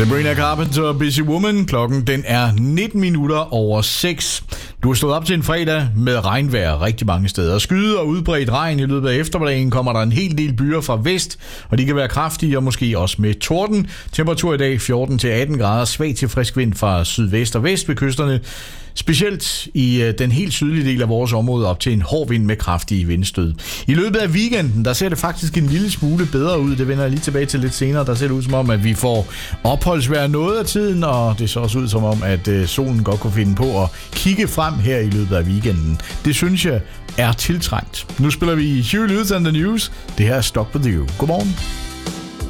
Sabrina Carpenter, Busy Woman. Klokken den er 19 minutter over 6. Du har stået op til en fredag med regnvejr rigtig mange steder. Skyde og udbredt regn i løbet af eftermiddagen kommer der en hel del byer fra vest, og de kan være kraftige og måske også med torden. Temperatur i dag 14-18 grader, svag til frisk vind fra sydvest og vest ved kysterne. Specielt i den helt sydlige del af vores område op til en hård vind med kraftige vindstød. I løbet af weekenden, der ser det faktisk en lille smule bedre ud. Det vender jeg lige tilbage til lidt senere. Der ser det ud som om, at vi får opholdsvejr noget af tiden, og det ser også ud som om, at solen godt kunne finde på at kigge frem her i løbet af weekenden. Det synes jeg er tiltrængt. Nu spiller vi Huey Lewis and the News. Det her er Stuck With You. Godmorgen.